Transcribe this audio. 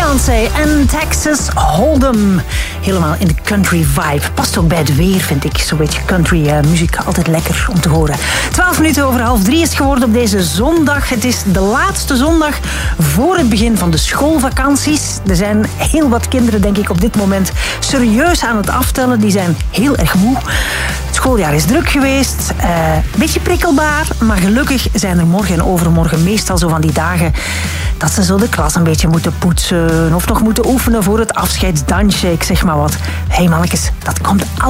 Beyoncé en Texas Hold'em. Helemaal in de country vibe. Past ook bij het weer, vind ik. Zo'n beetje country muziek. Altijd lekker om te horen. 12 minuten over 2:30 is het geworden op deze zondag. Het is de laatste zondag voor het begin van de schoolvakanties. Er zijn heel wat kinderen, denk ik, op dit moment serieus aan het aftellen. Die zijn heel erg moe. Het schooljaar is druk geweest. Een beetje prikkelbaar. Maar gelukkig zijn er morgen en overmorgen meestal zo van die dagen dat ze zo de klas een beetje moeten poetsen of nog moeten oefenen voor het afscheidsdansje. Ik zeg maar wat. Hé mannetjes, dat komt allemaal